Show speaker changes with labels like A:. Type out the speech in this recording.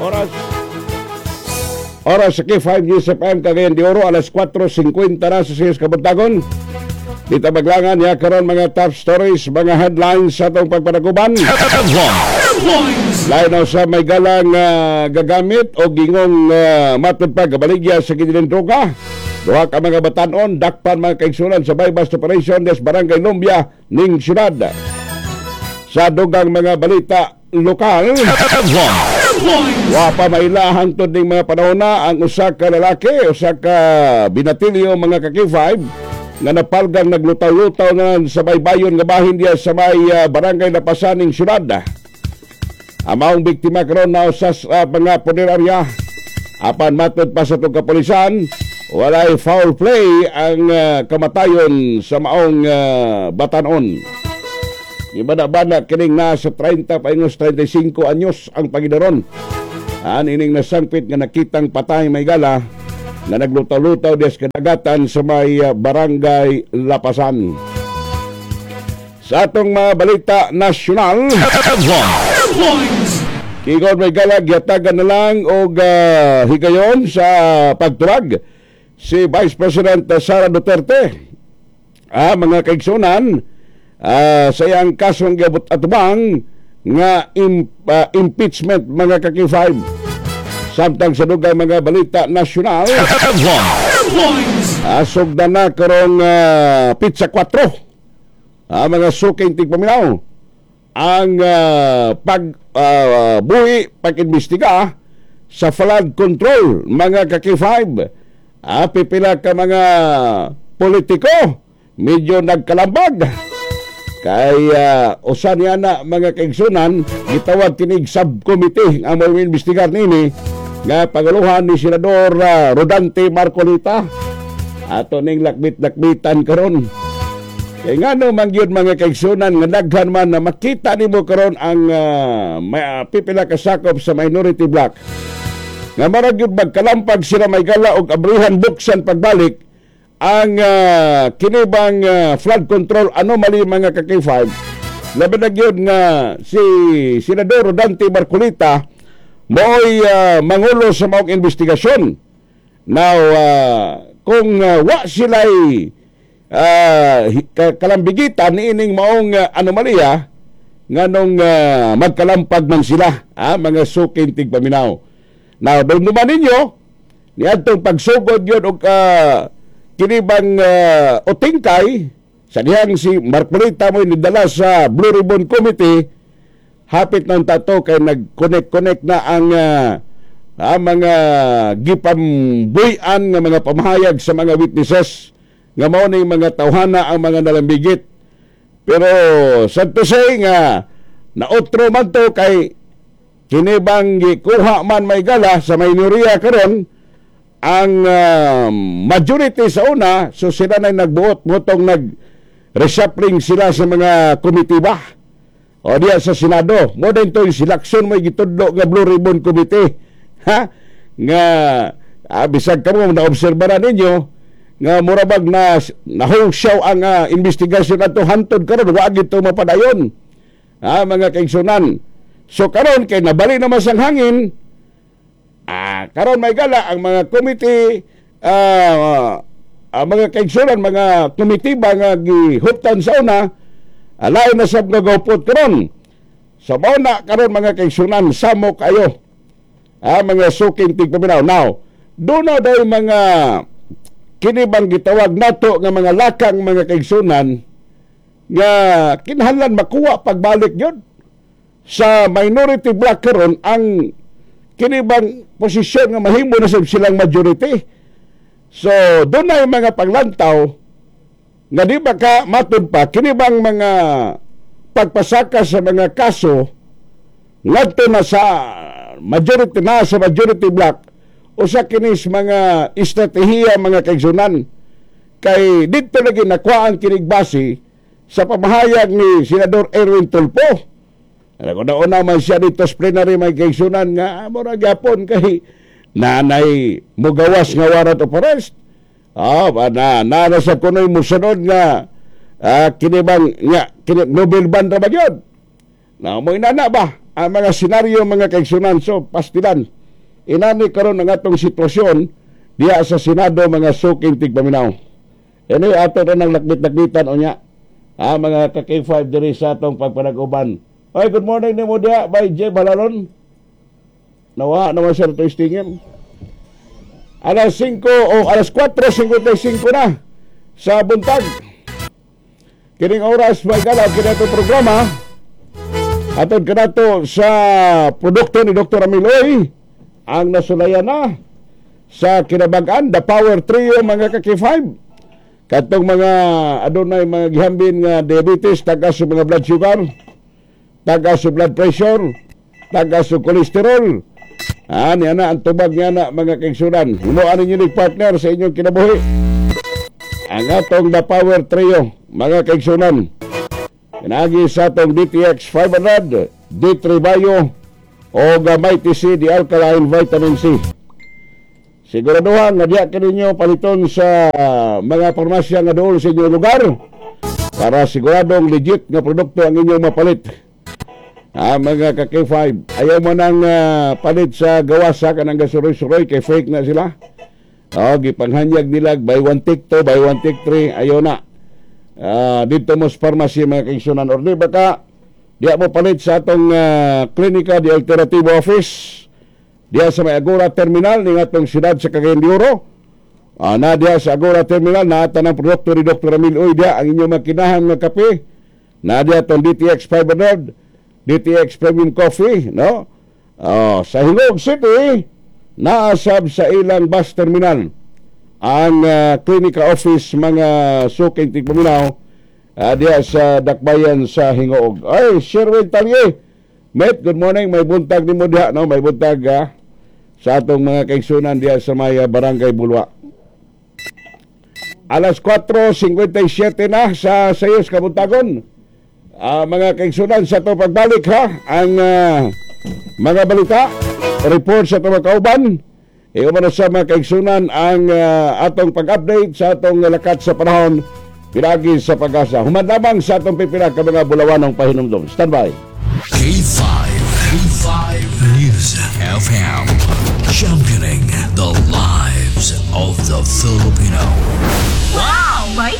A: Oras sa K5 News FM Cagayan de Oro, alas 4:50 na sa siyas kabuntagon. Dito maglangan ya karon mga top stories, mga headlines sa itong pagpanaguban. Lain sa may galang gagamit o gingong matod pa kabaligya sa kinilin droga. Duha ka mga batanon, dakpan mga kaigsunan sa bypass operation des Barangay Lumbia ning syudad. Sa dugang mga balita lokal, wa pa mailahan to ding mga panahon na ang usa ka lalaki, usa ka binatilyo mga ka-K5 nga napalgang naglutaw-lutaw na sa baybayon nga bahin diya sa may barangay Lapasaning syudad. Amaong biktima karon na usas mga punerarya. Apan matod pa sa itong kapulisan, walay foul play ang kamatayon sa maong batanon. Ibada-bada kining nasa 30 paingos 35 anyos ang pagidaron. Ining nasangpit nga nakitang patay may gala na naglutaw-lutaw des kadagatan sa may barangay Lapasan. Sa atong mga balita nasyonal, kigon may gala gyatagan na lang og higayon sa pagturag si Vice President Sara Duterte. Mga kaigsunan, sa iyang kasong gabot atubang nga impeachment mga ka-K5. Samtang sa dugay mga balita nasyonal, sugda na karong pizza 4 mga suking tigpaminaw ang pag-imbestiga sa flood control mga ka-K5. Pipila ka mga politiko medyo nagkalambag. Kaya usan niya na mga kaigsunan, gitawag kinig subcommittee ang mga investigar nini nga pagaluhan ni Senador Rodante Marcolita. Ato ning lakbit-lakbitan karon. Kaya nga no mangyud mga kaigsunan nga daghan man na makita nimo karon ang pipila ka sakop sa minority block. Nga maragyud magkalampag sila may gala og abrihan buksan pagbalik ang kinibang flood control anomaly mga ka-K5. Labi na yun nga si Senador Rodante Marcolita mooy mangulo sa maong investigasyon. Now, kung wa sila'y kalambigitan ni ining maong anomalya nga nung magkalampag man sila mga suking tigpaminaw. Now, doon naman ninyo ni atong pagsugod yun og kinibang utingkay sa dihang si Marcolita mo inidala sa Blue Ribbon Committee. Hapit ng tato kay nag-connect na ang mga gipambuyan nga mga pamahayag sa mga witnesses nga mao ning mga tawhana ang mga nalambigit. Pero sa to say nga naotro man to kay kinibang gikuha man may gala sa mayorya karon ang majority sa una, so sila na nagbuot motong nag-reshuffling sila sa mga komitiba o diya sa Senado. Mo din to yung selection mo gitudlo nga Blue Ribbon Committee nga bisag kamo na-obserbaran ninyo nga murabag na nahusyaw ang investigasyon ato hantod karon wa gito mapadayon mga kaigsunan. So karon kay nabali naman sang hangin, karon may gala ang mga committee, mga kaigsunan, mga komitiba nga gihuptan sa una, lain na sab nga gawpot karon. So mao na karon mga kaigsunan, samo kayo mga suking tigpaminaw. Now, doon na daw mga kinibang gitawag nato nga mga lakang mga kaigsunan nga kinahanglan makuha pagbalik yun sa minority block karon ang kinibang posisyon nga mahimo na silang majority. So doon na yung mga paglantaw nga di ba ka matud pa kinibang mga pagpasaka sa mga kaso ngadto na sa majority block o sa kinis mga estratehiya mga kaigsunan. Kay dito lagi nakuha ang kinigbasi sa pamahayag ni Senador Erwin Tulfo. Una man siya dito sa plenary may kaigsunan nga mura gyapon kay nanay mugawas nga warrant of arrest. Na sa kunoy musunod nga kinibang nga Nobel Band ra ba gyud? Na mo inana ba? ang mga senaryo mga kaigsunan. So pastilan inani karon ang atong sitwasyon diya sa Senado mga suking tigpaminaw. Ini ato na nang lakbit-lakbitan unya. Mga ka-K5 diri sa atong pagpanag-uban. Ay, good morning ni mo diya by J. Balalon. Nawa naman siya ito istingin. Alas 5 o alas 4:55 na sa buntag. Kining oras may galaw kinato programa. Atod kanato sa produkto ni Dr. Amiloy ang nasulayan na sa kinabagan the Power Trio mga ka-K5. Katong mga adunay mga gihambin nga diabetes, tagas sa mga blood sugar, tagas sa blood pressure, tagas sa cholesterol. Niya na ang tubag niya na mga kaigsunan. Himuan ninyo ni partner sa inyong kinabuhi. Ang atong The Power Trio, mga kaigsunan. Pinagi sa atong DTX 500, D3 Bio, o gamay TC, di alkaline vitamin C. Siguraduhan nga diya kaninyo paliton sa mga parmasya nga doon sa inyong lugar para siguradong legit nga produkto ang inyong mapalit. Mga ka-K5, ayaw mo nang palit sa gawasa ka ng gasuroy-suroy kay fake na sila. Gipanghanyag nilag buy one take 2, buy one take 3, ayaw na. Dito mo sa pharmacy mga kaigsunan or di baka diya mo palit sa atong klinika di Alternativo Office diya sa may Agora Terminal ng atong siyudad sa Cagayan de Oro. Na diya sa Agora Terminal na ng produkto ni Dr. Emil Uy diya ang inyong makinahan ng kape. Na diya itong DTX 500, DTX Premium Coffee, no? Sa Hingog City, naasab sa ilang bus terminal ang klinika office mga suking tigpaminaw diya sa Dakbayan sa Hingog. Ay, Sherwin Talye, mate, good morning. May buntag ni mo diya, no? May buntag sa atong mga kaigsunan diya sa may Barangay Bulwa. Alas 4:57 na sa sayos kabuntagon. Mga kaigsunan sa itong pagbalik ang mga balita, report sa itong kauban. Ikumano sa mga kaigsunan ang atong pag-update sa atong lakat sa panahon pinagi sa pag-asa. Human lamang sa atong pipila ka mga bulawan ng pahinumdum. Stand by.
B: K5 News FM, championing the lives of the Filipino.
C: Wow! May